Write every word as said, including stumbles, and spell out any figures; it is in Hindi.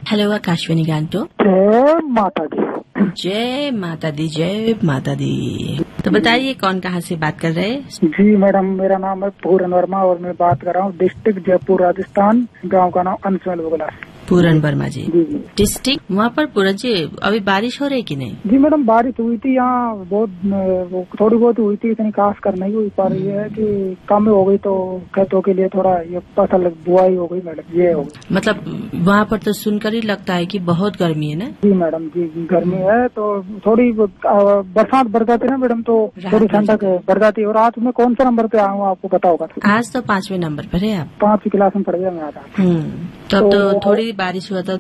हेलो आकाशवाणी गांटो। जय माता दी। जय माता दी, जय माता दी। तो बताइए कौन कहाँ से बात कर रहे हैं? जी मैडम, मेरा नाम है पूरन वर्मा और मैं बात कर रहा हूँ डिस्ट्रिक्ट जयपुर राजस्थान। गांव का नाम अंशमेल बगला। पूरन वर्मा जी, जी जी। डिस्ट्रिक्ट वहाँ पर पूरन जी। अभी बारिश हो रही कि नहीं? जी मैडम, बारिश हुई थी यहाँ बहुत, वो थोड़ी बहुत हुई थी, इतनी खास कर नहीं हुई। पर ये है कि कम हो गई तो खेतों के लिए थोड़ा ये फसल बुआई हो गई मैडम, ये हो गई। मतलब वहाँ पर तो सुनकर ही लगता है कि बहुत गर्मी है ना? जी मैडम जी, गर्मी है तो थोड़ी बरसात बढ़ जाती है ना मैडम, तो थोड़ी ठंडक बढ़ जाती है। और आज मैं कौन सा नंबर पे आया हूँ आपको पता होगा? आज तो पांचवें नंबर पर है आप। पांचवी क्लास में पढ़ गया मैं आज। हम्म, तब तो थोड़ी बारिश हुआ था